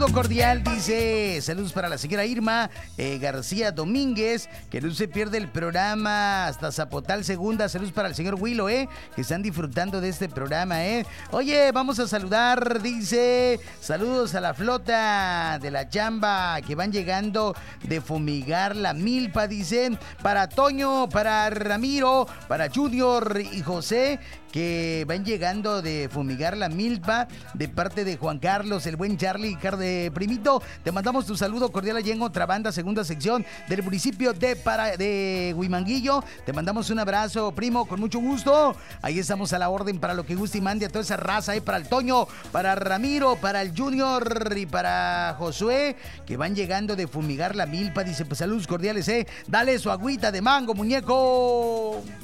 Cordial, dice, saludos para la señora Irma García Domínguez, que no se pierde el programa hasta Zapotal Segunda. Saludos para el señor Willow, que están disfrutando de este programa. Oye, vamos a saludar, dice, saludos a la flota de la chamba que van llegando de fumigar la milpa, dice, para Toño, para Ramiro, para Junior y José, que van llegando de fumigar la milpa, de parte de Juan Carlos, el buen Charlie, primito. Te mandamos tu saludo cordial allá en otra banda, segunda sección del municipio de Huimanguillo. Te mandamos un abrazo, primo, con mucho gusto. Ahí estamos a la orden para lo que guste y mande a toda esa raza, para el Toño, para Ramiro, para el Junior y para Josué, que van llegando de fumigar la milpa. Dice, pues saludos cordiales, Dale su agüita de mango, muñeco.